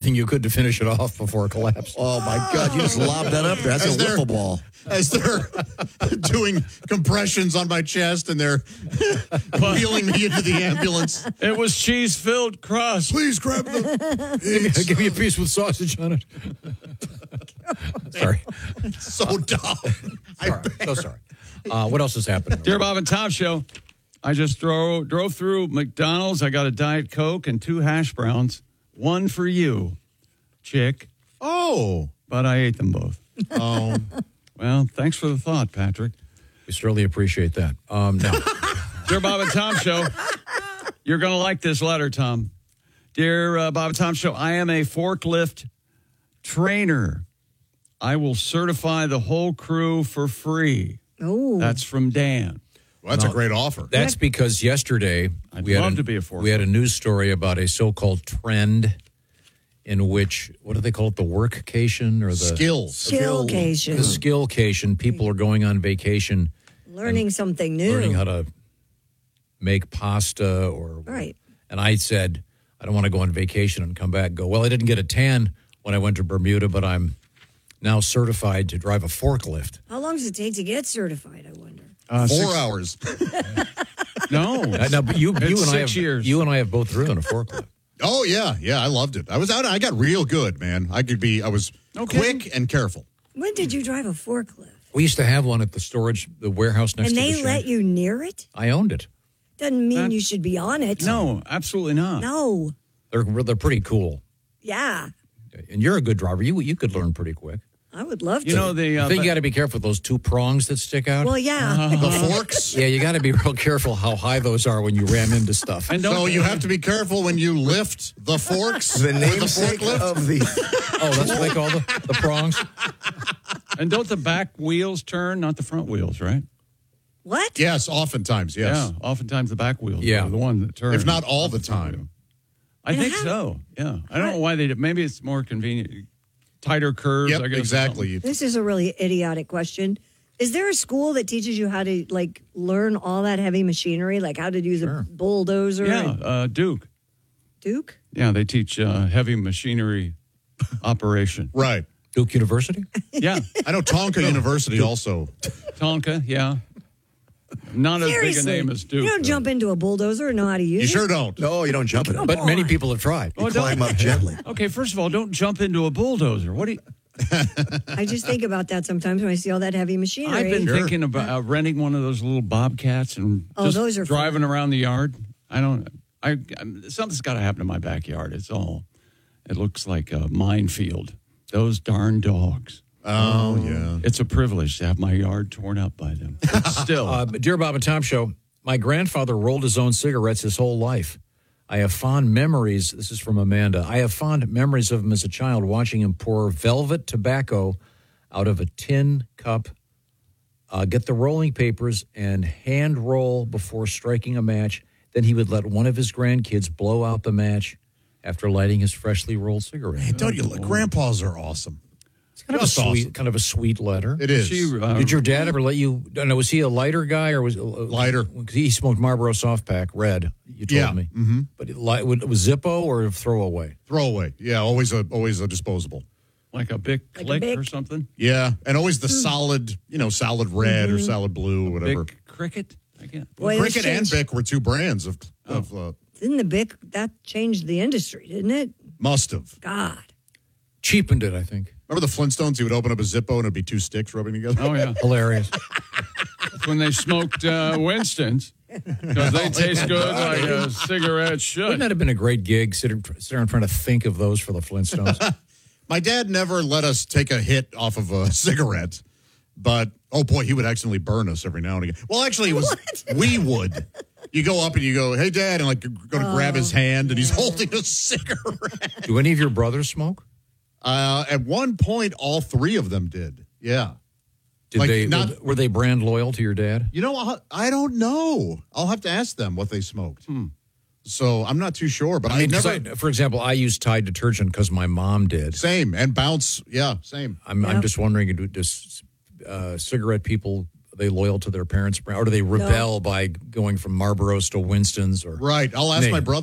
everything you could to finish it off before it collapsed. Oh, my God. You just lobbed that up there. That's a wiffle ball. As they're doing compressions on my chest and they're wheeling me into the ambulance. It was cheese-filled crust. Please grab the... Give me a piece with sausage on it. Sorry. So dumb. So sorry. What else is happening? Dear Bob and Tom Show, I just drove through McDonald's. I got a Diet Coke and 2 hash browns. One for you, chick. Oh. But I ate them both. Oh. Well, thanks for the thought, Patrick. We certainly appreciate that. No. Dear Bob and Tom Show, you're going to like this letter, Tom. Dear Bob and Tom Show, I am a forklift trainer. I will certify the whole crew for free. Oh. That's from Dan. Well, that's a great offer. That's because yesterday I'd love to be a forklift. We had a news story about a so-called trend in which, what do they call it, the workcation or the skillcation. The skillcation. People are going on vacation, learning something new, learning how to make pasta or right. And I said, I don't want to go on vacation and come back and go, well, I didn't get a tan when I went to Bermuda, but I'm now certified to drive a forklift. How long does it take to get certified, I wonder? 4 hours. No. But you and 6 years. You and I have both driven a forklift. Oh, yeah. Yeah, I loved it. I was out. I got real good, man. I was quick and careful. When did you drive a forklift? We used to have one at the warehouse next and to the they let you near it? I owned it. Doesn't mean you should be on it. No, absolutely not. No. They're pretty cool. Yeah. And you're a good driver. You could learn pretty quick. I would love to. You know, I think you got to be careful with those 2 prongs that stick out. Well, yeah. The forks? Yeah, you got to be real careful how high those are when you ram into stuff. And So you have to be careful when you lift the forks? The with namesake forklift? of the... Oh, that's what they call the prongs? And don't the back wheels turn, not the front wheels, right? What? Yes, oftentimes, yes. Yeah, oftentimes the back wheels Yeah. are the one that turn. If not all the time. I think so, yeah. I don't know why they did. Maybe it's more convenient. Tighter curves, Yep, I guess. exactly. This is a really idiotic question. Is there a school that teaches you how to, like, learn all that heavy machinery, like how to use a bulldozer? Yeah, Duke. Duke? Yeah, they teach heavy machinery operation. Right. Duke University? Yeah. I know Tonka University also. Tonka, yeah. Not as big a name as Duke. You don't jump into a bulldozer and know how to use it? You sure don't. No, you don't jump in it. But many people have tried. You climb up gently. Okay, first of all, don't jump into a bulldozer. What do you... I just think about that sometimes when I see all that heavy machinery. I've been thinking about renting one of those little Bobcats and just those are driving around the yard. Something's got to happen in my backyard. It looks like a minefield. Those darn dogs. Oh, yeah. It's a privilege to have my yard torn up by them. But still. Dear Bob and Tom Show, my grandfather rolled his own cigarettes his whole life. I have fond memories. This is from Amanda. I have fond memories of him as a child, watching him pour velvet tobacco out of a tin cup, get the rolling papers, and hand roll before striking a match. Then he would let one of his grandkids blow out the match after lighting his freshly rolled cigarette. Hey, don't you? Grandpas are awesome. It's kind of a sweet letter. It is. Did your dad ever let you? No, was he a lighter guy or was lighter? He smoked Marlboro Soft Pack Red. You told me. Mm-hmm. But it was Zippo or throwaway? Throwaway. Yeah, always a disposable. Like a Bic Click or something? Yeah, and always the solid, solid red or solid blue or whatever. Bic Cricket? I guess. Cricket and Bic were 2 brands of Didn't the Bic, that changed the industry, didn't it? must have. God. Cheapened it, I think. Remember the Flintstones? He would open up a Zippo and it'd be 2 sticks rubbing together. Oh, yeah. Hilarious. That's when they smoked Winston's. Because they taste good like a cigarette should. Wouldn't that have been a great gig, sitting around trying to think of those for the Flintstones? My dad never let us take a hit off of a cigarette, but, oh, boy, he would accidentally burn us every now and again. Well, actually, it was we would. You go up and you go, hey, Dad, and like go to grab his hand, and he's holding a cigarette. Do any of your brothers smoke? At one point, all 3 of them did. Yeah. Were they brand loyal to your dad? You know, I don't know. I'll have to ask them what they smoked. So I'm not too sure. But I never. For example, I use Tide detergent because my mom did. Same. And Bounce. Yeah, same. I'm just wondering, does cigarette people, are they loyal to their parents' brand? Or do they rebel by going from Marlboros to Winston's? Or right. I'll ask my brothers.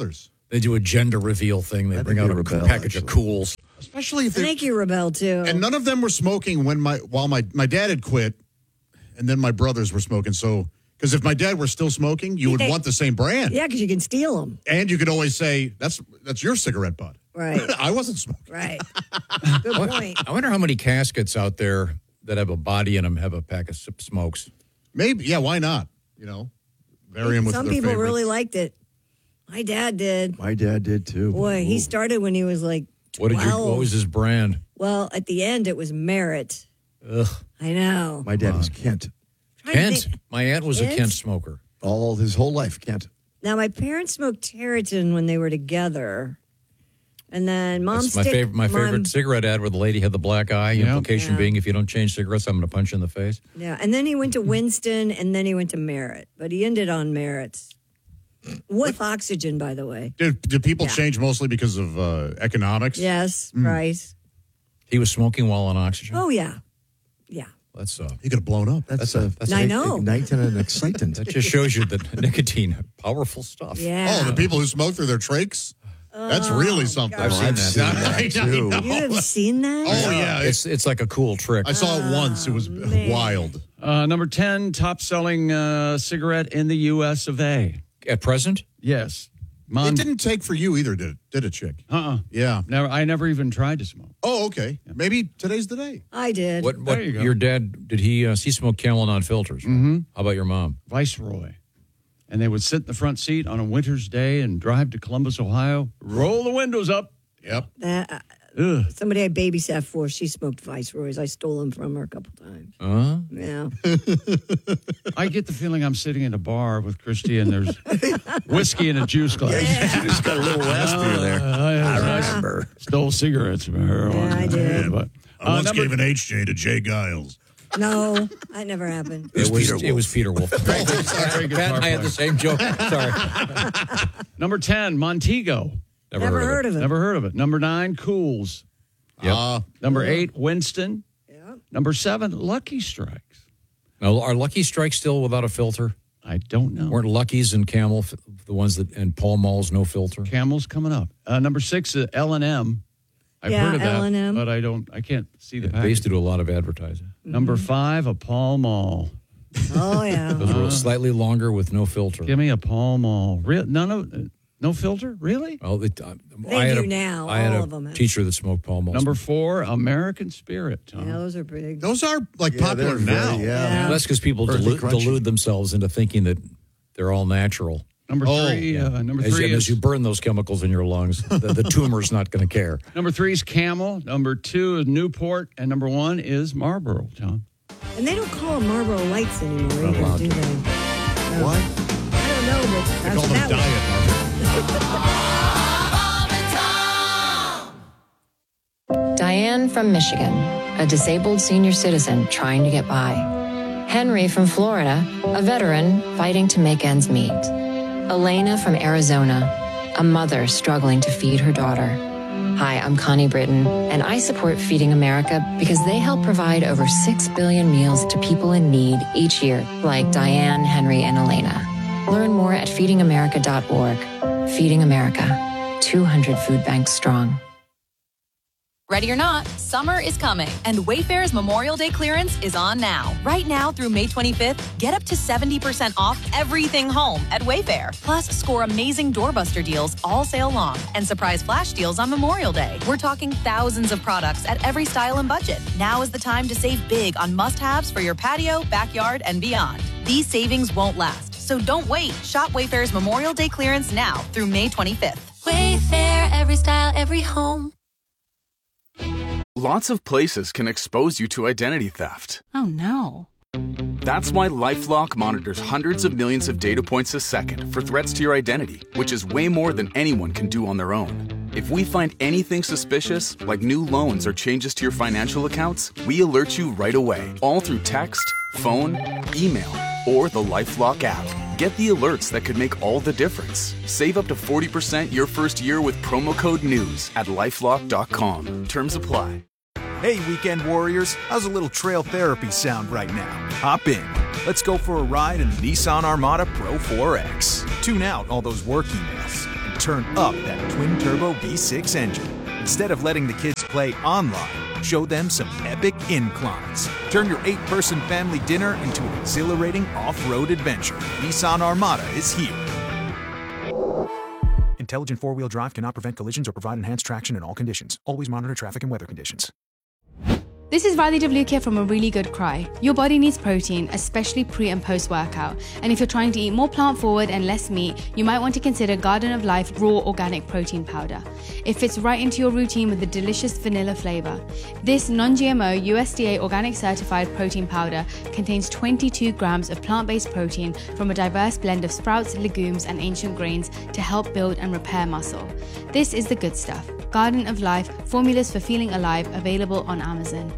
They do a gender reveal thing. They bring out a rebel, package of Cools. Especially if I think you rebel too. And none of them were smoking while my dad had quit, and then my brothers were smoking. So, because if my dad were still smoking, you would want the same brand. Yeah, because you can steal them. And you could always say, that's your cigarette butt. Right. I wasn't smoking. Right. Good point. I wonder how many caskets out there that have a body in them have a pack of smokes. Maybe, yeah, why not? Vary them with Some their people favorites. really liked it. My dad did. My dad did too. Boy, he started when he was like 12. What was his brand? Well, at the end, it was Merit. Ugh. I know. My dad was Kent. Kent. My aunt was a Kent? Kent smoker. All his whole life, Kent. Now, my parents smoked Territon when they were together. And then Mom It's my favorite cigarette ad where the lady had the black eye. Yeah. Implication Yeah. being, if you don't change cigarettes, I'm going to punch you in the face. Yeah, and then he went to Winston, and then he went to Merit. But he ended on Merit. With oxygen, by the way. Did people Yeah. change mostly because of economics? Yes, right. He was smoking while on oxygen. Oh, yeah. Yeah. That's He could have blown up. That's I know. ignitant and excitant. that just shows you that nicotine, powerful stuff. Yeah. Oh, the people who smoke through their trachs? That's really something. I've seen that. I too. know. You have seen that? Oh, yeah. It's like a cool trick. I saw it once. It was man. wild. Number 10, top-selling cigarette in the U.S. of A. At present, Yes. It didn't take for you either, did it, Chick? Yeah. I never even tried to smoke. Oh, okay. Maybe today's the day. I did. what There you go. your dad, did he smoked Camel non-filters? Mm-hmm. How about your mom? Viceroy. And they would sit in the front seat on a winter's day and drive to Columbus, Ohio, roll the windows up. Yep. Somebody I babysat for, she smoked Viceroys. I stole them from her a couple times. Yeah. I get the feeling I'm sitting in a bar with Christy and there's whiskey in a juice glass. You just got a little raspier there. I remember. Stole cigarettes from her. Yeah, I did. But, I once gave an HJ to Jay Giles. No, that never happened. It was Peter Wolf. Very good Pat and I had the same joke. Sorry. Number 10, Montego. Never heard of it. Never heard of it. Number 9, Cools. Yep. Number 8, Winston. Yeah. Number 7, Lucky Strikes. Now, are Lucky Strikes still without a filter? I don't know. Weren't Lucky's and Camel the ones that, and Pall Mall's no filter? Camel's coming up. Number 6, L&M. I've Yeah, heard of that, L&M. but I can't see the They package. used to do a lot of advertising. Number 5, a Pall Mall. Oh, yeah. Those were slightly longer with no filter. Give me a Pall Mall. No filter? Really? Well, They do now. I had All a of them have. teacher that smoked Pall Mall. Number 4, American Spirit, Tom. Yeah, those are big. Those are like popular they're very- now. yeah. Well, that's because people Earthy, crunchy. delude themselves into thinking that they're all natural. Number 3, number As, 3 as you is burn those chemicals in your lungs, the tumor's not going to care. number 3 is Camel. Number 2 is Newport, and number 1 is Marlboro, Tom. And they don't call them Marlboro Lights anymore, Not either, allowed do to. they? What? I don't know, but They that's call them that was. diet. Diane from Michigan, a disabled senior citizen trying to get by. Henry from Florida, a veteran fighting to make ends meet. Elena from Arizona, a mother struggling to feed her daughter. Hi, I'm Connie Britton, and I support Feeding America because they help provide over 6 billion meals to people in need each year, like Diane, Henry, and Elena. Learn more at feedingamerica.org. Feeding America, 200 food banks strong. Ready or not, summer is coming, and Wayfair's Memorial Day clearance is on now. Right now through May 25th, get up to 70% off everything home at Wayfair. Plus, score amazing doorbuster deals all sale long and surprise flash deals on Memorial Day. We're talking thousands of products at every style and budget. Now is the time to save big on must-haves for your patio, backyard, and beyond. These savings won't last, so don't wait. Shop Wayfair's Memorial Day clearance now through May 25th. Wayfair, every style, every home. Lots of places can expose you to identity theft. Oh no. That's why LifeLock monitors hundreds of millions of data points a second for threats to your identity, which is way more than anyone can do on their own. If we find anything suspicious, like new loans or changes to your financial accounts, we alert you right away, all through text, phone, email, or the LifeLock app. Get the alerts that could make all the difference. Save up to 40% your first year with promo code NEWS at LifeLock.com. Terms apply. Hey, weekend warriors, how's a little trail therapy sound right now? Hop in. Let's go for a ride in the Nissan Armada Pro 4X. Tune out all those work emails and turn up that twin-turbo V6 engine. Instead of letting the kids play online, show them some epic inclines. Turn your 8-person family dinner into an exhilarating off-road adventure. Nissan Armada is here. Intelligent four-wheel drive cannot prevent collisions or provide enhanced traction in all conditions. Always monitor traffic and weather conditions. This is Radhi Devlukia from A Really Good Cry. Your body needs protein, especially pre and post workout. And if you're trying to eat more plant forward and less meat, you might want to consider Garden of Life Raw Organic Protein Powder. It fits right into your routine with a delicious vanilla flavor. This non-GMO USDA organic certified protein powder contains 22 grams of plant-based protein from a diverse blend of sprouts, legumes, and ancient grains to help build and repair muscle. This is the good stuff. Garden of Life, formulas for feeling alive, available on Amazon.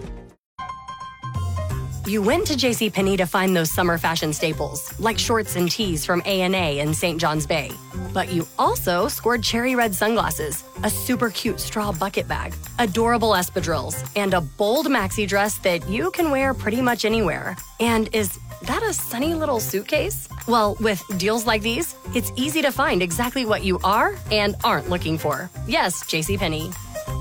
You went to JCPenney to find those summer fashion staples, like shorts and tees from A&A in St. John's Bay. But you also scored cherry red sunglasses, a super cute straw bucket bag, adorable espadrilles, and a bold maxi dress that you can wear pretty much anywhere. And is that a sunny little suitcase? Well, with deals like these, it's easy to find exactly what you are and aren't looking for. Yes, JCPenney.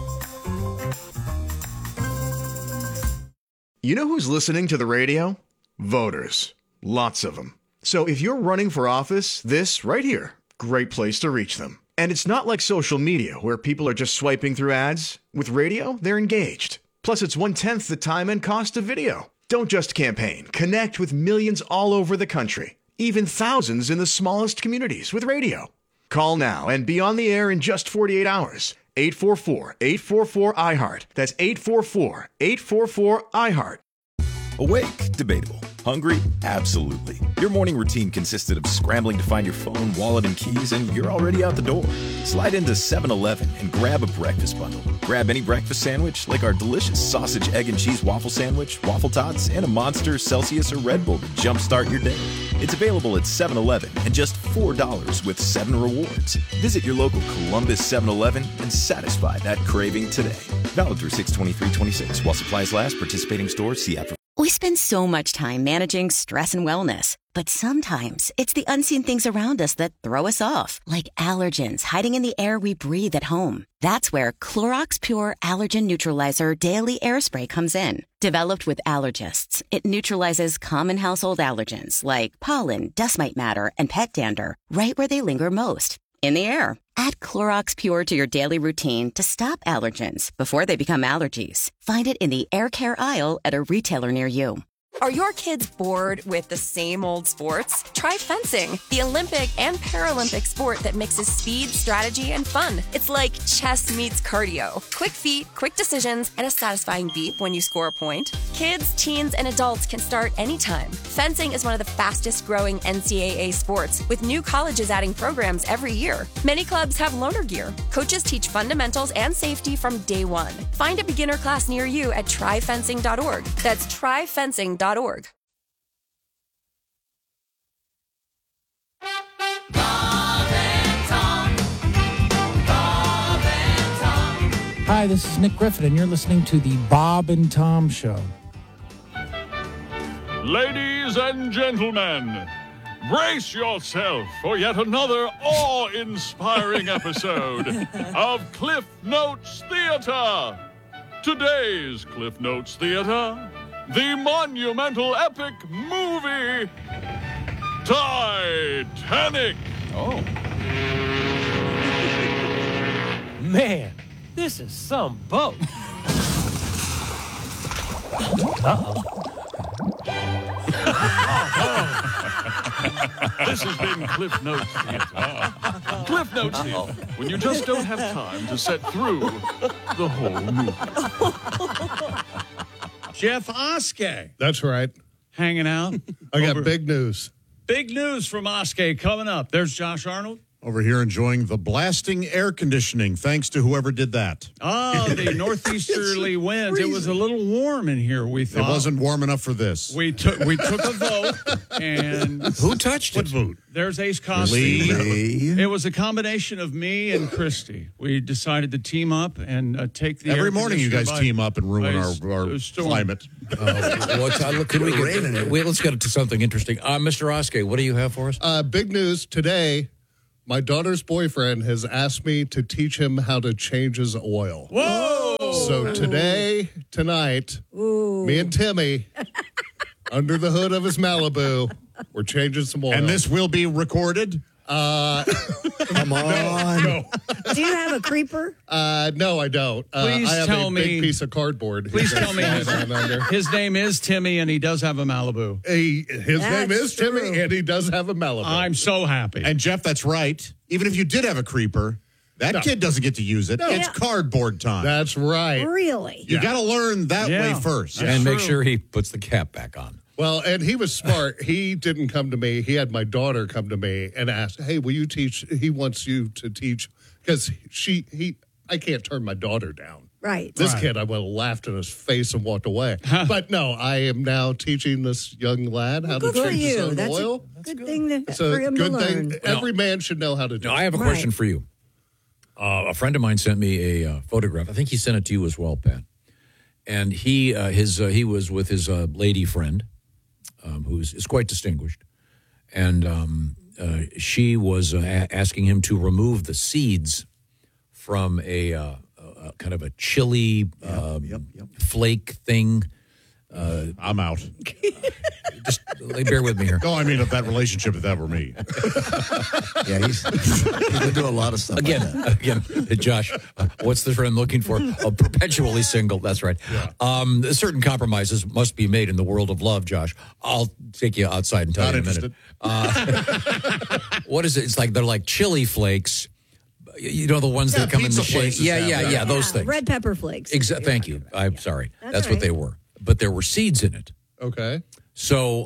You know who's listening to the radio? Voters. Lots of them. So if you're running for office, this right here, great place to reach them. And it's not like social media where people are just swiping through ads. With radio, they're engaged. Plus, it's 1/10 the time and cost of video. Don't just campaign. Connect with millions all over the country, even thousands in the smallest communities with radio. Call now and be on the air in just 48 hours. 844-844-IHEART. That's 844-844-IHEART. Awake? Debatable. Hungry? Absolutely. Your morning routine consisted of scrambling to find your phone, wallet, and keys, and you're already out the door. Slide into 7-Eleven and grab a breakfast bundle. Grab any breakfast sandwich, like our delicious sausage, egg, and cheese waffle sandwich, waffle tots, and a Monster, Celsius, or Red Bull to jumpstart your day. It's available at 7-Eleven and just $4 with 7 rewards. Visit your local Columbus 7-Eleven and satisfy that craving today. Valid through 6/23/26. While supplies last, participating stores see after. We spend so much time managing stress and wellness, but sometimes it's the unseen things around us that throw us off, like allergens hiding in the air we breathe at home. That's where Clorox Pure Allergen Neutralizer Daily Air Spray comes in. Developed with allergists, it neutralizes common household allergens like pollen, dust mite matter, and pet dander right where they linger most, in the air. Add Clorox Pure to your daily routine to stop allergens before they become allergies. Find it in the air care aisle at a retailer near you. Are your kids bored with the same old sports? Try fencing, the Olympic and Paralympic sport that mixes speed, strategy, and fun. It's like chess meets cardio. Quick feet, quick decisions, and a satisfying beep when you score a point. Kids, teens, and adults can start anytime. Fencing is one of the fastest growing NCAA sports, with new colleges adding programs every year. Many clubs have loaner gear. Coaches teach fundamentals and safety from day one. Find a beginner class near you at tryfencing.org. That's tryfencing.org. Hi, this is Nick Griffin, and you're listening to the Bob and Tom Show. Ladies and gentlemen, brace yourself for yet another awe-inspiring episode of Cliff Notes Theater. Today's Cliff Notes Theater, the monumental epic movie Titanic. Oh. Man, this is some boat. Uh-oh. This has been Cliff Notes Theater. Cliff Notes Theater, when you just don't have time to set through the whole movie. Jeff Oskey. That's right. Hanging out. I got big news. Big news from Oskey coming up. There's Josh Arnold. Over here enjoying the blasting air conditioning, thanks to whoever did that. Oh, the northeasterly winds. It was a little warm in here, we thought. It wasn't warm enough for this. We took a vote, and... Who touched it? What vote? There's Ace Cosby. Lee. It was a combination of me and Christy. We decided to team up and take the Every morning you guys team up and ruin our climate. Let's get to something interesting. Mr. Oskey, what do you have for us? Big news today. My daughter's boyfriend has asked me to teach him how to change his oil. Whoa! So tonight, me and Timmy, under the hood of his Malibu, we're changing some oil. And this will be recorded? Come on. No. Do you have a creeper? No, I don't. Please I have tell a me. big piece of cardboard. Please tell me his name is Timmy and he does have a Malibu. His name That's is Timmy, true. and he does have a Malibu. I'm so happy. And Jeff, that's right. Even if you did have a creeper, that kid doesn't get to use it. It's cardboard time. That's right. Really? You got to learn that way first. And make sure he puts the cap back on. Well, and he was smart. He didn't come to me. He had my daughter come to me and ask, "Hey, will you teach?" He wants you to teach because I can't turn my daughter down. Right. This kid, I would have laughed in his face and walked away. But no, I am now teaching this young lad how to Good for change his you. own That's oil. a good thing It's for a him to good learn. thing. Every man should know how to do it. Now, I have a question for you. A friend of mine sent me a photograph. I think he sent it to you as well, Pat. And he was with his lady friend, who is quite distinguished, and she was asking him to remove the seeds from a kind of a chili flake thing. I'm out. Just bear with me here. No, I mean, if that relationship, if that were me. Yeah, he's been doing a lot of stuff. Again, Josh, what's the friend looking for? Perpetually single. That's right. Yeah. Certain compromises must be made in the world of love, Josh. I'll take you outside and tell you in a minute. What is it? It's like they're like chili flakes. You know, the ones that come in the shape. Yeah, those things. Red pepper flakes. Thank you. I'm sorry. That's all what they were. But there were seeds in it. Okay. So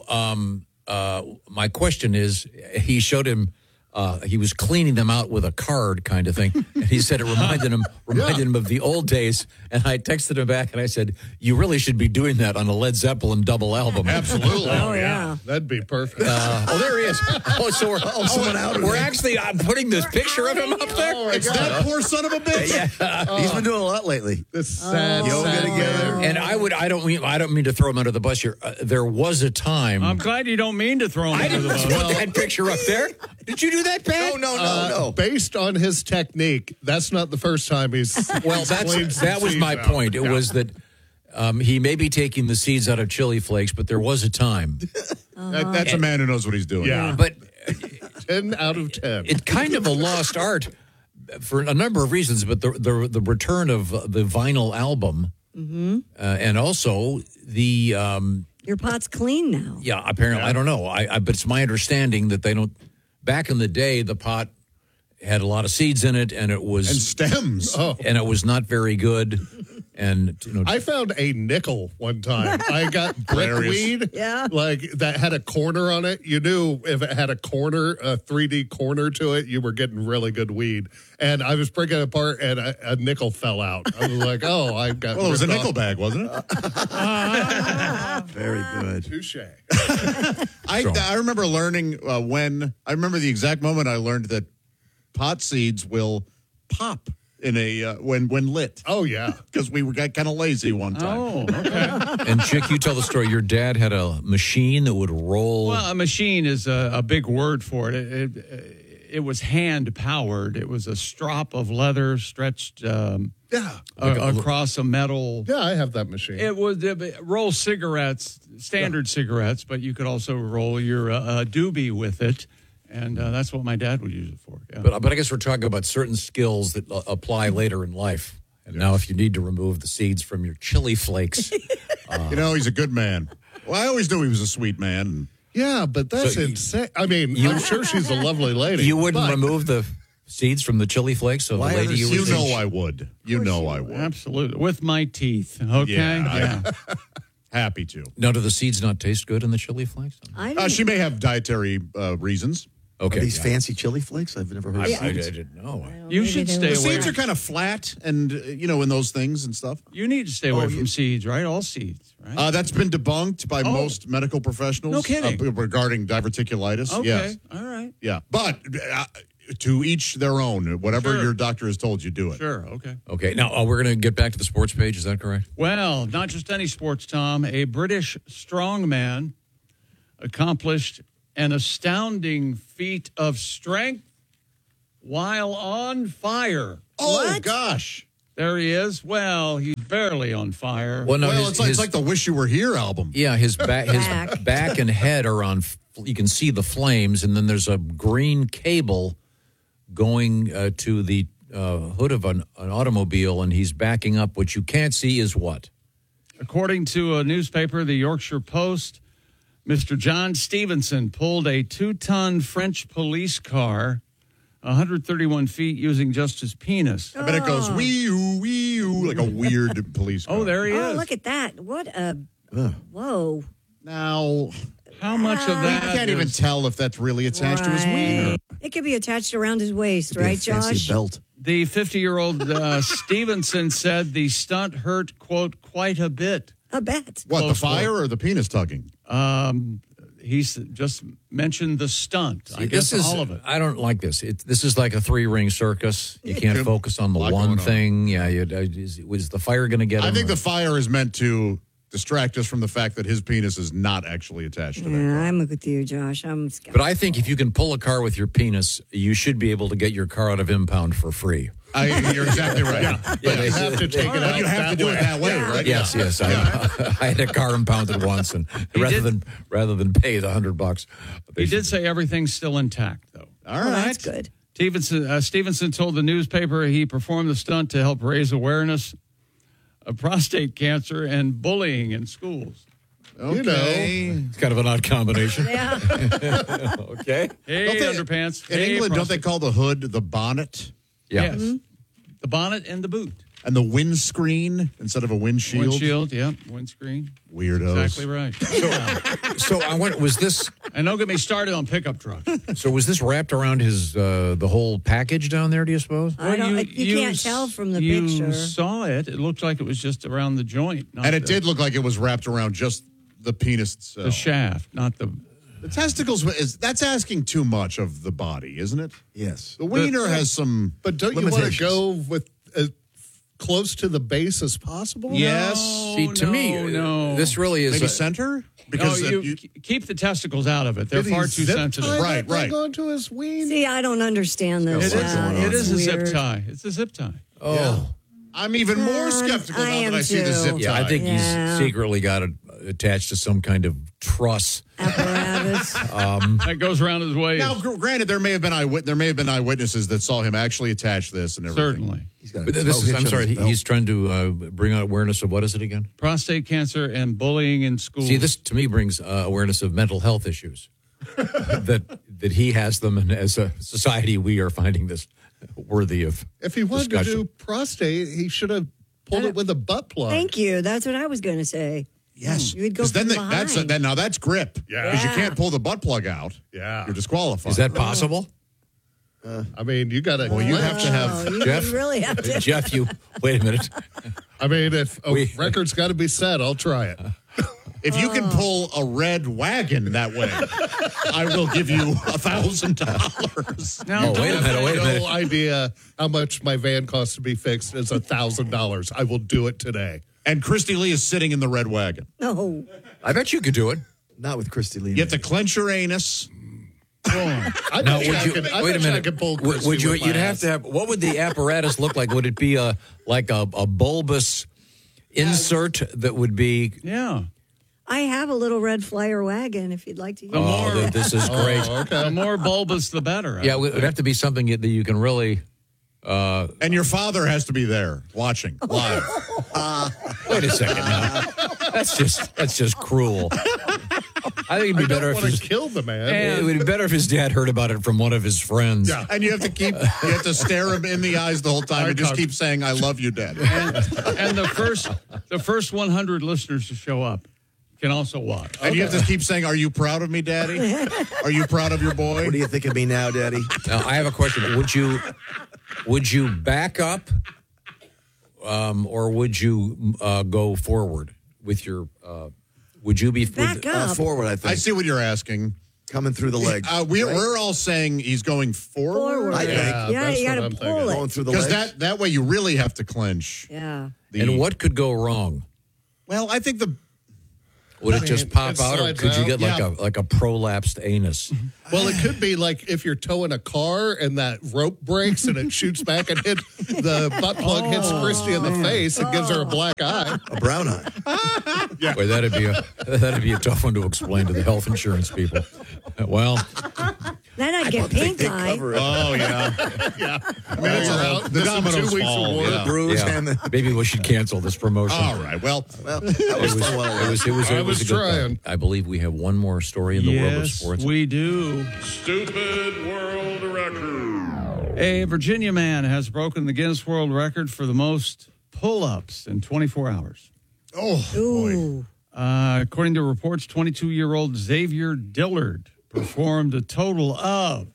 my question is, he showed him, he was cleaning them out with a card kind of thing. And he said it reminded him of the old days. And I texted him back and I said, you really should be doing that on a Led Zeppelin double album. Absolutely. Oh, yeah. That'd be perfect. There he is. So we're actually putting this picture of him up there. It's that poor son of a bitch. He's been doing a lot lately. This sad Yoga together. And I don't mean to throw him under the bus here. There was a time. I'm glad you don't mean to throw him I under the didn't bus. put that picture up there. Did you do that, Pat? No. Based on his technique, that's not the first time he's. Well, that was my point. It was that he may be taking the seeds out of chili flakes, but there was a time. That's a man who knows what he's doing. Yeah. But 10 out of 10. it's kind of a lost art for a number of reasons. But the return of the vinyl album, and also the Your pot's clean now. yeah. Apparently, I don't know. But it's my understanding that they don't. Back in the day, the pot had a lot of seeds in it, and it was stems, and it was not very good. And I found a nickel one time. I got brick weed, like that had a corner on it. You knew if it had a 3D corner to it, you were getting really good weed. And I was breaking it apart, and a nickel fell out. I was like, "Oh, I got." Well, it was a ripped nickel off. bag, wasn't it? Very good. Touche. I remember learning I remember the exact moment I learned that pot seeds will pop in a when lit. Oh yeah, because we got kind of lazy one time. Oh, okay. And Chick, you tell the story. Your dad had a machine that would roll. Well, a machine is a big word for it. It was hand powered. It was a strop of leather stretched across a metal. Yeah, I have that machine. It was roll cigarettes, standard cigarettes, but you could also roll your doobie with it. And that's what my dad would use it for. Yeah. But I guess we're talking about certain skills that apply later in life. And now if you need to remove the seeds from your chili flakes. He's a good man. Well, I always knew he was a sweet man. Yeah, but that's insane. I mean, I'm sure she's a lovely lady. You wouldn't remove the seeds from the chili flakes of the lady you were know I would. You know I would. Absolutely. With my teeth. Okay. Yeah. Happy to. Now, do the seeds not taste good in the chili flakes? She may have dietary reasons. Okay. Are these fancy chili flakes? I've never heard of I these. didn't know. You should stay The away. seeds are kind of flat and, in those things and stuff. You need to stay away from seeds, right? All seeds, right? That's been debunked by most medical professionals. No kidding. Regarding diverticulitis. Okay. Yes. All right. Yeah. But to each their own. Whatever your doctor has told you, do it. Sure. Okay. Okay. Now, we're going to get back to the sports page. Is that correct? Well, not just any sports, Tom. A British strongman accomplished an astounding feat of strength while on fire. Oh, gosh. There he is. Well, he's barely on fire. Well, no, it's like the Wish You Were Here album. Yeah, his back and head are on. You can see the flames, and then there's a green cable going to the hood of an automobile, and he's backing up. What you can't see is what? According to a newspaper, the Yorkshire Post, Mr. John Stevenson pulled a 2-ton French police car 131 feet using just his penis. I bet it goes wee-oo, like a weird police car. Oh, there he is. Oh, look at that. What a... Whoa. Now... How much of that You can't even tell if that's really attached to his wiener. It could be attached around his waist, right, Josh? Belt. The 50-year-old Stevenson said the stunt hurt, quote, quite a bit. A bet. What, Close the fire or the penis tugging? He's just mentioned the stunt. I guess this is, all of it. I don't like this. This is like a 3-ring circus. You can't focus on the one thing. Yeah, was the fire going to get him? I think the fire is meant to distract us from the fact that his penis is not actually attached to that. Yeah, I'm with you, Josh. I'm skeptical. But I think if you can pull a car with your penis, you should be able to get your car out of impound for free. You're exactly right. You have to take it out. You have to do it that way, right? Yes. I had a car impounded once, and rather than pay the $100, He did say everything's still intact, though. All right. That's good. Stevenson told the newspaper he performed the stunt to help raise awareness of prostate cancer and bullying in schools. Okay. It's kind of an odd combination. Yeah. Okay. Hey, underpants. In England, don't they call the hood the bonnet? Yeah. Yes. Mm-hmm. The bonnet and the boot. And the windscreen instead of a windshield? Windshield, yeah. Windscreen. Weirdos. Exactly right. So I went. Was this? And don't get me started on pickup trucks. So was this wrapped around his the whole package down there? Do you suppose? You can't tell from the picture. You saw it. It looked like it was just around the joint. And it did look like it was wrapped around just the penis itself. The shaft, not the... The testicles, that's asking too much of the body, isn't it? Yes. The wiener has some But don't you want to go with as close to the base as possible? Yes. See, to me, this really is maybe center? Because you keep the testicles out of it. They're far too sensitive. Right. Going to his ween. See, I don't understand this. It is a zip weird. tie. It's a zip tie. Oh. Yeah. I'm even more skeptical I now am that I see the too. zip tie. Yeah, I think he's secretly got it attached to some kind of truss. Apparatus. That goes around his waist. Now, granted, there may have been eyewitnesses that saw him actually attach this and everything. Certainly. He's got But I'm sorry. He's trying to bring out awareness of what is it again? Prostate cancer and bullying in schools. See, this to me brings awareness of mental health issues. that he has them, and as a society, we are finding this worthy of If he wanted discussion. to do prostate, he should have pulled it with a butt plug. Thank you. That's what I was going to say. Yes. You would go 'Cause then from behind. now that's grip. Yeah. Because you can't pull the butt plug out. Yeah. You're disqualified. Is that possible? I mean, you got to. Well, you have to have Oh, you Jeff? really have to. Jeff, you wait a minute. I mean, if a record's got to be set, I'll try it. If you can pull a red wagon that way, I will give you $1,000. Now, wait a minute. No idea how much my van costs to be fixed. It's $1,000. I will do it today. And Christy Lee is sitting in the red wagon. No. I bet you could do it. Not with Christy Lee. You have to clench your anus. I Now, bet would you, I wait a bet you I minute. could pull Would Christy you? with my You'd have ass. to have. What would the apparatus look like? Would it be like a bulbous insert that would be? Yeah. I have a little red flyer wagon if you'd like to use The more, This is great. the more bulbous, the better. Yeah, it would have to be something that you can really. And your father has to be there watching live. Wait a second now. That's just cruel. I think it'd be better if want to kill the man. it would be better if his dad heard about it from one of his friends. Yeah. And you have to stare him in the eyes the whole time and just keep saying, "I love you, Dad." And the first 100 listeners to show up can also watch. And you have to keep saying, "Are you proud of me, Daddy? Are you proud of your boy?" What do you think of me now, Daddy? Now, I have a question. Would you back up, or would you go forward with your? Would you be Back up. Forward, I think. I see what you're asking. Coming through the legs. We're all saying he's going forward. I think. Yeah, that's you what got I'm to thinking. pull Going it. through the Because legs. that way you really have to clench. Yeah. And what could go wrong? Well, I think Would it just pop it out, or slides could you out. get like a prolapsed anus? Well, it could be like if you're towing a car and that rope breaks and it shoots back and hits the butt plug hits Christy in the face and gives her a black eye, a brown eye. Yeah. Boy, that'd be a tough one to explain to the health insurance people. Well, then I'd get pink eye. Oh, yeah. yeah. I mean, it's out. the This is dominoes 2 weeks of fall. work. Yeah. Bruise and the, maybe we should cancel this promotion. All right. Well, that was fun. Well, It was a good trying. I believe we have one more story in the world of sports. We do. Stupid world record. A Virginia man has broken the Guinness World Record for the most pull-ups in 24 hours. oh, boy. Ooh. According to reports, 22-year-old Xavier Dillard performed a total of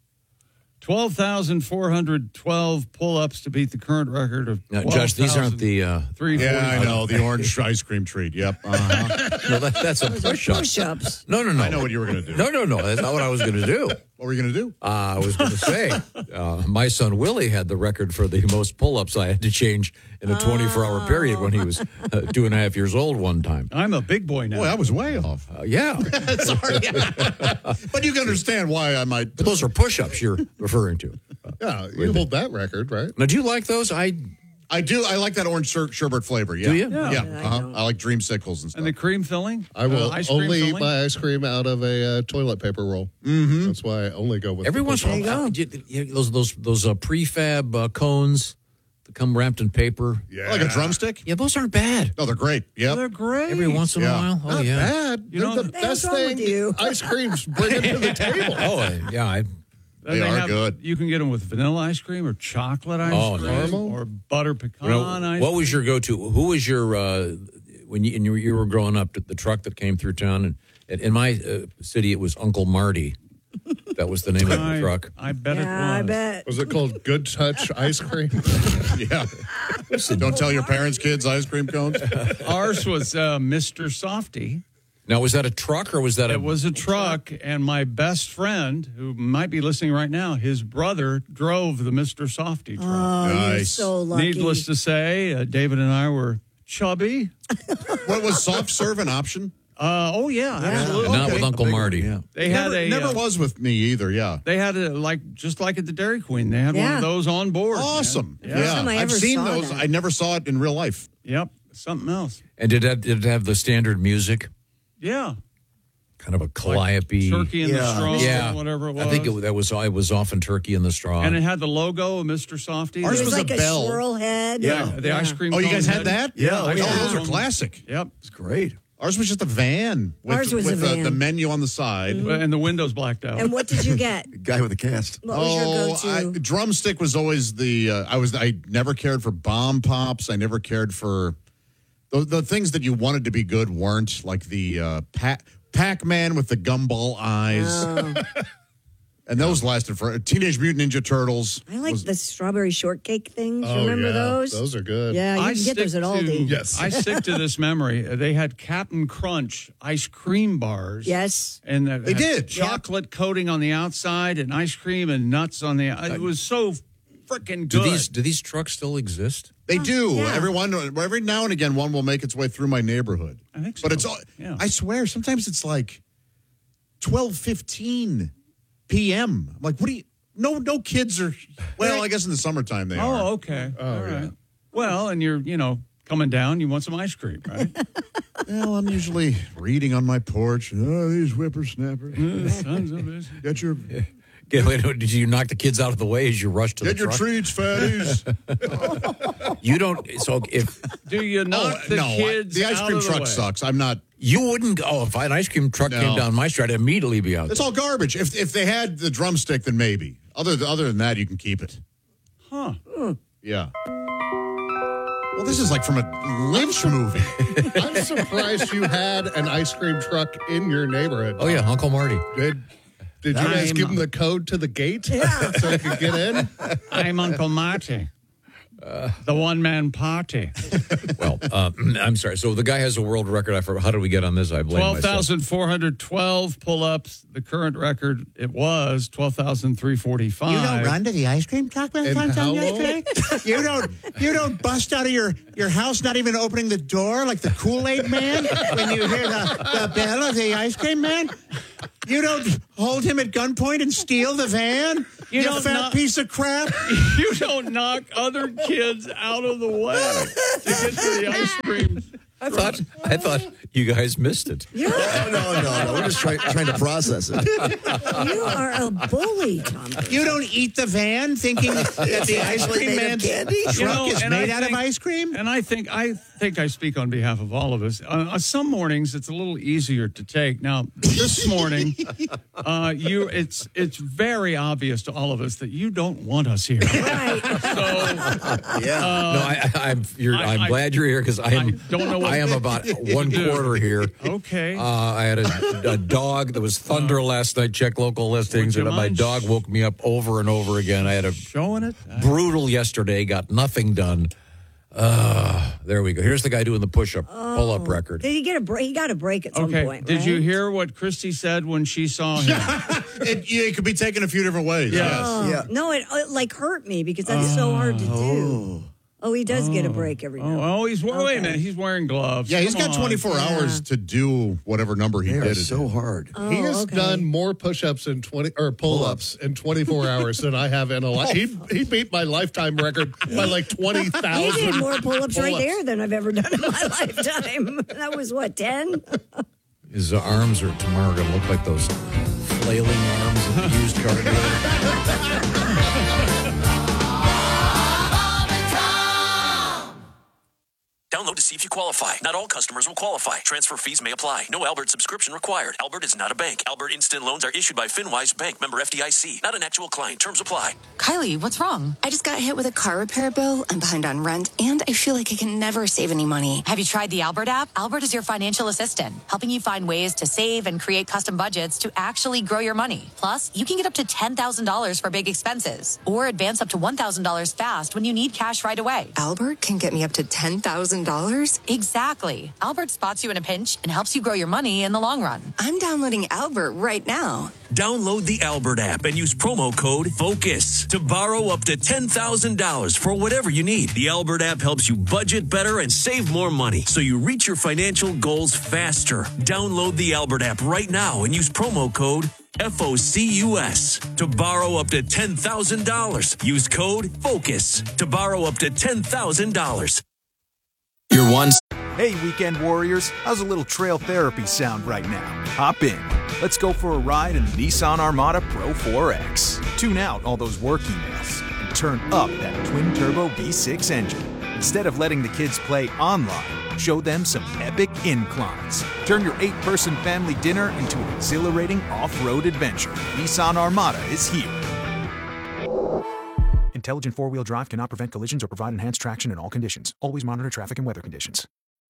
12,412 pull-ups to beat the current record of Now, Josh, these aren't the. 340. Yeah, I know. The orange ice cream treat. Yep. No, that's a push-up. Push-ups. No. I know what you were going to do. No. That's not what I was going to do. What were you going to do? I was going to say, my son Willie had the record for the most pull-ups I had to change in a 24-hour period when he was 2.5 years old one time. I'm a big boy now. Boy, I was way off. Yeah. Sorry. But you can understand why I might. But those are push-ups you're referring to. Yeah, you hold that record, right? Now, do you like those? I do. I like that orange sherbet flavor. Yeah. Do you? Yeah. Yeah, I like dreamsicles and stuff. And the cream filling? I will ice cream only filling? buy ice cream out of a toilet paper roll. Mm-hmm. That's why I only go with Every the once in a push-ups. while, those prefab cones that come wrapped in paper. Yeah. Like a drumstick? Yeah, those aren't bad. No, they're great. Yep. They're great. Every once in a Yeah. while. Oh, Not yeah. bad. You know, They're the what the hell's best wrong with thing you? ice creams bring to the table. Oh, yeah. And They are good. You can get them with vanilla ice cream or chocolate ice Oh, cream nice. or butter pecan You know, ice what was your go-to? Who was your when you were growing up? The truck that came through town, and in my city, it was Uncle Marty. That was the name of the truck. I bet it was. Yeah, I bet. Was it called Good Touch ice cream? Yeah. Don't tell your parents, kids, ice cream cones. Ours was Mr. Softy. Now, was that a truck or was that It was a truck, and my best friend, who might be listening right now, his brother drove the Mr. Softy truck. Oh, you're Nice. so lucky. Needless to say, David and I were chubby. What was soft serve an option? Oh yeah, absolutely. Not with Uncle Marty. Yeah. They had never was with me either. Yeah. They had just like at the Dairy Queen. They had one Yeah. of those on board. man. Awesome. Yeah. Yeah. time I I've ever seen saw those. that. I never saw it in real life. Yep. Something else. And did it have the standard music? Yeah. Kind of a calliope. Turkey in the straw, Yeah. whatever it was. I think it was often turkey in the straw. And it had the logo of Mr. Softy. Ours It was was a like a bell. swirl head. The ice cream. Oh, you guys cone had that? Yeah. Oh, ice cream those are cone. classic. Yep. It's great. Ours was just a van with, Ours was with a van. the menu on the side. And the windows blacked out. And what did you get? Guy with a cast. What was your go-to? Drumstick was always the. I never cared for bomb pops. I never cared for the things that you wanted to be good weren't like the Pac-Man with the gumball eyes. Oh. And those lasted for Teenage Mutant Ninja Turtles. I like the strawberry shortcake things. Oh, Remember yeah. those? Those are good. Yeah, you can get those at Aldi. Yes. I stick to this memory. They had Captain Crunch ice cream bars. Yes. And They had did. chocolate coating on the outside and ice cream and nuts on the. It was so freaking good. Do these trucks still exist? They do. yeah. Every now and again, one will make its way through my neighborhood. I think so. But it's all. Yeah. I swear, sometimes it's like 12:15 p.m. I'm like, what do you? No kids are. Well, I guess in the summertime they are. Oh, okay. All right. yeah. Well, and you're coming down. You want some ice cream, right? Well, I'm usually reading on my porch. Oh, these whippersnappers. Sons of bitches. Get your Did you knock the kids out of the way as you rushed to the get your truck? treats, fatties. You don't. So if Do you knock the kids the ice out cream of the truck way? sucks. I'm not. you wouldn't go, if an ice cream truck No. came down my street, I'd immediately be out. It's all garbage. If they had the drumstick, then maybe. Other than that, you can keep it. Huh. Yeah. Well, this is like from a Lynch movie. I'm surprised you had an ice cream truck in your neighborhood. Oh yeah, Uncle Marty. Did you guys give him the code to the gate so he could get in? I'm Uncle Marty. The one-man party. Well, I'm sorry. So the guy has a world record. How did we get on this? I blame myself. 12,412 pull-ups. The current record, it was 12,345. You don't run to the ice cream truck by the time yesterday? You don't bust out of your house, not even opening the door like the Kool-Aid man when you hear the bell of the ice cream man? You don't hold him at gunpoint and steal the van? You fat piece of crap. You don't knock other kids out of the way to get to the ice cream. I thought you guys missed it. No. We're just trying to process it. You are a bully, Tom. You don't eat the van thinking that the ice cream man's truck is made out of ice cream? And I think I speak on behalf of all of us. Some mornings it's a little easier to take. Now, this morning, it's very obvious to all of us that you don't want us here. Right. I'm glad you're here because I am about one quarter here. Okay. I had a dog that was thunder last night. Check local listings, and my dog woke me up over and over again. I had a brutal yesterday. Got nothing done. There we go. Here's the guy doing the pull-up record. Did he get a break? He got a break at some point. Did you hear what Christy said when she saw him? It could be taken a few different ways. Yes. No, it hurt me because that's so hard to do. Oh, he does get a break every now and then. Wait a minute. He's wearing gloves. Yeah, he's got 24 hours to do whatever number he did. It's so hard. He has done more push-ups in pull-ups in 24 hours than I have in a life. He beat my lifetime record by like 20,000. He did more pull-ups right there than I've ever done in my lifetime. That was, 10? His arms are tomorrow going to look like those flailing arms of the used car dealer. Download to see if you qualify. Not all customers will qualify. Transfer fees may apply. No Albert subscription required. Albert is not a bank. Albert Instant Loans are issued by FinWise Bank, member FDIC. Not an actual client. Terms apply. Kylie, what's wrong? I just got hit with a car repair bill. I'm behind on rent, and I feel like I can never save any money. Have you tried the Albert app? Albert is your financial assistant, helping you find ways to save and create custom budgets to actually grow your money. Plus, you can get up to $10,000 for big expenses or advance up to $1,000 fast when you need cash right away. Albert can get me up to $10,000? Exactly. Albert spots you in a pinch and helps you grow your money in the long run. I'm downloading Albert right now. Download the Albert app and use promo code FOCUS to borrow up to $10,000 for whatever you need. The Albert app helps you budget better and save more money so you reach your financial goals faster. Download the Albert app right now and use promo code FOCUS to borrow up to $10,000. Use code FOCUS to borrow up to $10,000. Your one. Hey, weekend warriors, how's a little trail therapy sound right now? Hop in. Let's go for a ride in the Nissan Armada Pro 4X. Tune out all those work emails and turn up that twin-turbo V6 engine. Instead of letting the kids play online, show them some epic inclines. Turn your 8-person family dinner into an exhilarating off-road adventure. Nissan Armada is here. Intelligent four-wheel drive cannot prevent collisions or provide enhanced traction in all conditions. Always monitor traffic and weather conditions.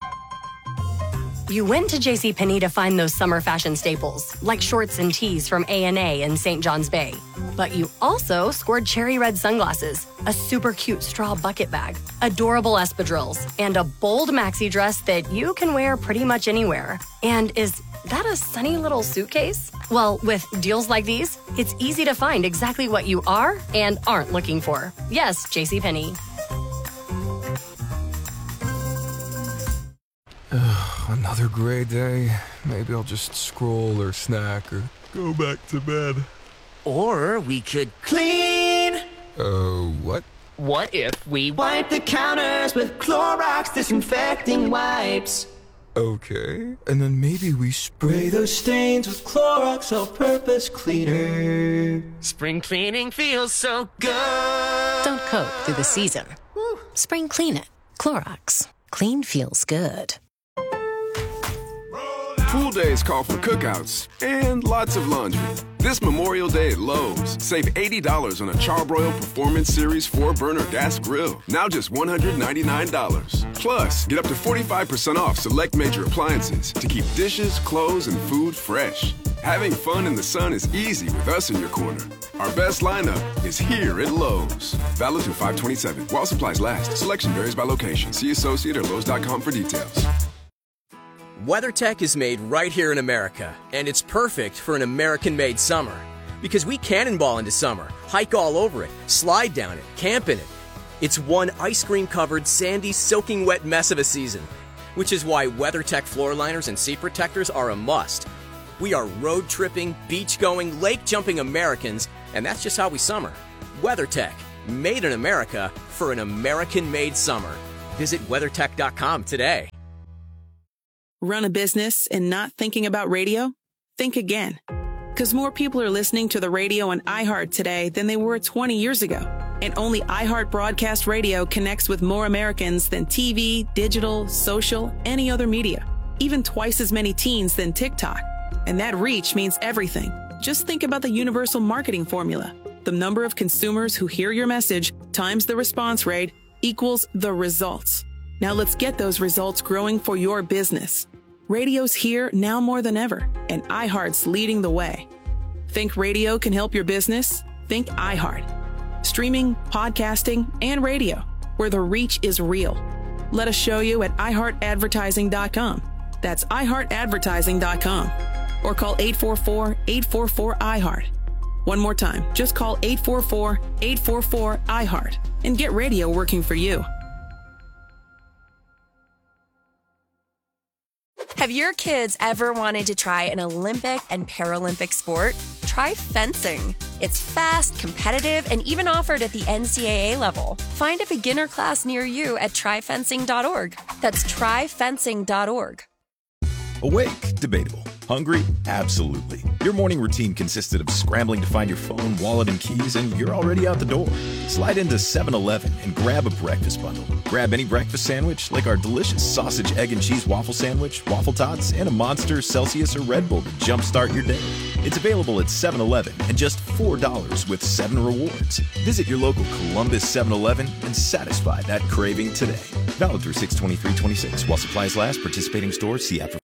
You went to JCPenney to find those summer fashion staples, like shorts and tees from A&A and St. John's Bay. But you also scored cherry red sunglasses, a super cute straw bucket bag, adorable espadrilles, and a bold maxi dress that you can wear pretty much anywhere. And is that a sunny little suitcase? Well, with deals like these, it's easy to find exactly what you are and aren't looking for. Yes, JCPenney. Another gray day. Maybe I'll just scroll or snack or go back to bed. Or we could clean. What? What if we wipe the counters with Clorox disinfecting wipes? Okay. And then maybe we spray those stains with Clorox all-purpose cleaner. Spring cleaning feels so good. Don't cope through the season. Spring clean it. Clorox. Clean feels good. Pool days call for cookouts and lots of laundry. This Memorial Day at Lowe's, save $80 on a Charbroil Performance Series 4-burner gas grill. Now just $199. Plus, get up to 45% off select major appliances to keep dishes, clothes, and food fresh. Having fun in the sun is easy with us in your corner. Our best lineup is here at Lowe's. Valid through 5/27. While supplies last. Selection varies by location. See associate or Lowe's.com for details. WeatherTech is made right here in America, and it's perfect for an American-made summer. Because we cannonball into summer, hike all over it, slide down it, camp in it. It's one ice cream-covered, sandy, soaking wet mess of a season, which is why WeatherTech floor liners and seat protectors are a must. We are road-tripping, beach-going, lake-jumping Americans, and that's just how we summer. WeatherTech, made in America for an American-made summer. Visit WeatherTech.com today. Run a business and not thinking about radio? Think again. Because more people are listening to the radio on iHeart today than they were 20 years ago. And only iHeart Broadcast Radio connects with more Americans than TV, digital, social, any other media. Even twice as many teens than TikTok. And that reach means everything. Just think about the universal marketing formula. The number of consumers who hear your message times the response rate equals the results. Now let's get those results growing for your business. Radio's here now more than ever, and iHeart's leading the way. Think radio can help your business? Think iHeart. Streaming, podcasting, and radio, where the reach is real. Let us show you at iHeartAdvertising.com. That's iHeartAdvertising.com. Or call 844-844-iHeart. One more time, just call 844-844-iHeart and get radio working for you. Have your kids ever wanted to try an Olympic and Paralympic sport? Try fencing. It's fast, competitive, and even offered at the NCAA level. Find a beginner class near you at tryfencing.org. That's tryfencing.org. Awake? Debatable. Hungry? Absolutely. Your morning routine consisted of scrambling to find your phone, wallet, and keys, and you're already out the door. Slide into 7-Eleven and grab a breakfast bundle. Grab any breakfast sandwich, like our delicious sausage, egg, and cheese waffle sandwich, waffle tots, and a Monster, Celsius, or Red Bull to jumpstart your day. It's available at 7-Eleven and just $4 with 7 rewards. Visit your local Columbus 7-Eleven and satisfy that craving today. Valid through 6/23/26. While supplies last, participating stores, see app for